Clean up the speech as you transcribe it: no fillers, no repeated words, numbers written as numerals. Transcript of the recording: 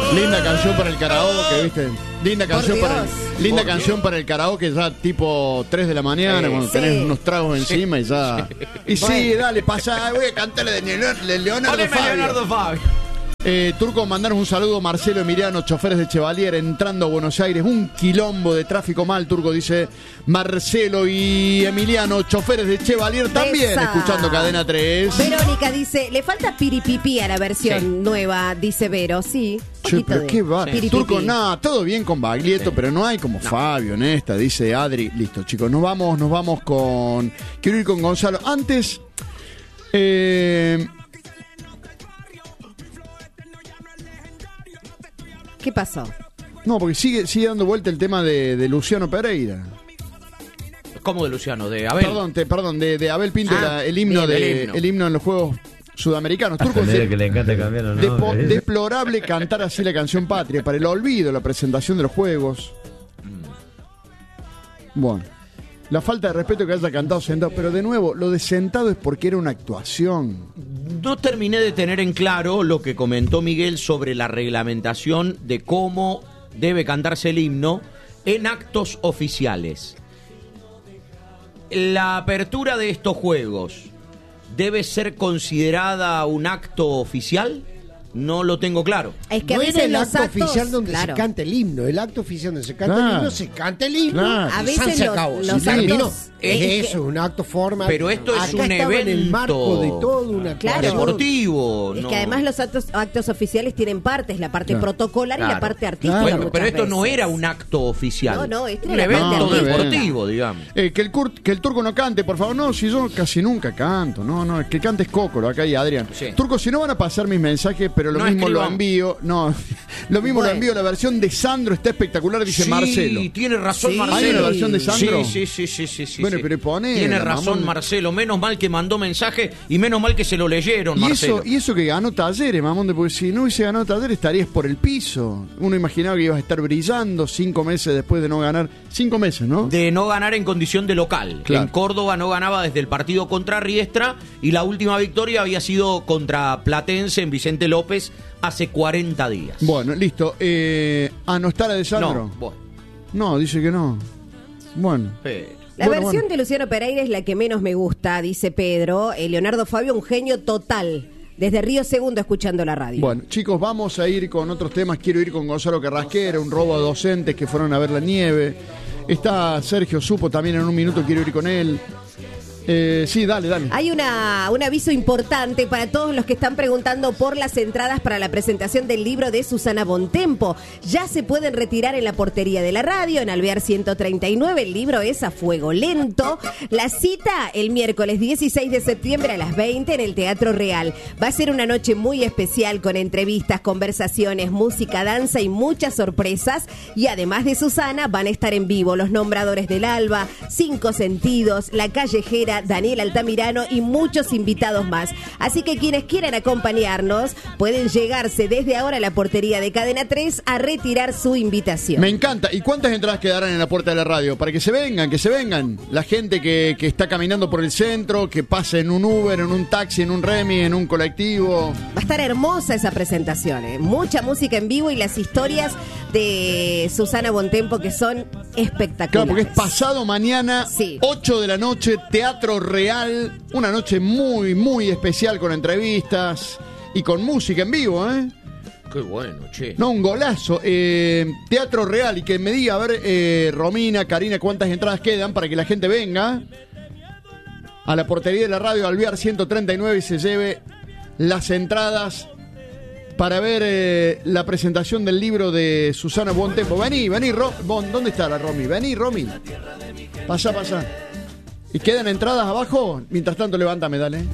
Linda canción para el karaoke, ¿viste? Linda canción para el karaoke ya tipo 3 de la mañana, cuando tenés unos tragos encima y ya. Y sí, dale, pasa, voy a cantarle de Leonardo Fabio. Turco, mandaros un saludo. Marcelo Emiliano, choferes de Chevalier entrando a Buenos Aires. Un quilombo de tráfico mal, Turco, dice Marcelo y Emiliano, choferes de Chevalier también escuchando Cadena 3. Verónica dice, le falta piripipi a la versión nueva, dice Vero. Sí, che, pero qué va. Turco, nada, todo bien con Baglietto, pero no hay como Fabio en esta, dice Adri. Listo, chicos, nos vamos con... Quiero ir con Gonzalo. Antes... ¿Qué pasó? No, porque sigue dando vuelta el tema de Luciano Pereira. ¿Cómo de Luciano? ¿De Abel? Perdón, de Abel Pinto, el himno en los Juegos Sudamericanos. Turco, que le encanta cambiar, ¿no? Deplorable cantar así la canción patria, para el olvido, la presentación de los Juegos. Bueno, la falta de respeto que haya cantado sentado, pero de nuevo, lo de sentado es porque era una actuación. No terminé de tener en claro lo que comentó Miguel sobre la reglamentación de cómo debe cantarse el himno en actos oficiales. La apertura de estos juegos debe ser considerada un acto oficial. No lo tengo claro. Es que no a veces el acto oficial donde se canta el himno. El acto oficial donde se canta el himno, se canta el himno. A veces se acabó. Los actos... Es eso, un acto formal. Pero esto es un evento en el marco de todo una deportivo. Es que además los actos oficiales tienen partes, la parte protocolar y la parte artística. Bueno, pero esto no era un acto oficial. No, esto era un evento deportivo, digamos. Que el Turco no cante, por favor. No, si yo casi nunca canto. No, el que cante es Cócoro, acá hay Adrián. Sí. Turco, si no van a pasar mis mensajes, pero lo mismo lo envío. No, lo mismo lo envío. La versión de Sandro está espectacular, dice Marcelo. Sí, tiene razón Marcelo. ¿Hay una versión de Sandro? Sí. Bueno, pero pone. Tiene razón Marcelo. Menos mal que mandó mensaje y menos mal que se lo leyeron, Marcelo. Y eso que ganó Talleres, Mamonde, porque si no hubiese ganado Talleres estarías por el piso. Uno imaginaba que ibas a estar brillando 5 meses después de no ganar. 5 meses, ¿no? De no ganar en condición de local. Claro. En Córdoba no ganaba desde el partido contra Riestra y la última victoria había sido contra Platense en Vicente López hace 40 días. Bueno, listo. ¿No está la de Sandro? No, dice que no. Bueno. La versión de Luciano Pereira es la que menos me gusta, dice Pedro. Leonardo Fabio, un genio total. Desde Río Segundo escuchando la radio. Bueno, chicos, vamos a ir con otros temas. Quiero ir con Gonzalo Carrasquera, un robo a docentes que fueron a ver la nieve. Está Sergio Supo también en un minuto, quiero ir con él. Sí, dale. Hay un aviso importante para todos los que están preguntando por las entradas para la presentación del libro de Susana Bontempo. Ya se pueden retirar en la portería de la radio, en Alvear 139. El libro es A Fuego Lento. La cita el miércoles 16 de septiembre a las 20 en el Teatro Real. Va a ser una noche muy especial con entrevistas, conversaciones, música, danza y muchas sorpresas. Y además de Susana, van a estar en vivo los Nombradores del Alba, Cinco Sentidos, La Callejera, Daniel Altamirano y muchos invitados más. Así que quienes quieran acompañarnos pueden llegarse desde ahora a la portería de Cadena 3 a retirar su invitación. Me encanta. ¿Y cuántas entradas quedarán en la puerta de la radio? Para que se vengan. La gente que está caminando por el centro, que pase en un Uber, en un taxi, en un Remi, en un colectivo. Va a estar hermosa esa presentación, ¿eh? Mucha música en vivo y las historias de Susana Bontempo que son espectaculares. Claro, porque es pasado mañana, 8 de la noche, Teatro Real, una noche muy, muy especial con entrevistas y con música en vivo, ¿eh? Qué bueno, che. No, un golazo. Teatro Real, y que me diga, a ver, Romina, Karina, cuántas entradas quedan para que la gente venga a la portería de la radio Alvear 139 y se lleve las entradas para ver la presentación del libro de Susana Bontempo. Vení, ¿dónde está la Romy? Vení, Romy. Pasa. ¿Y quedan entradas abajo? Mientras tanto, levántame, dale.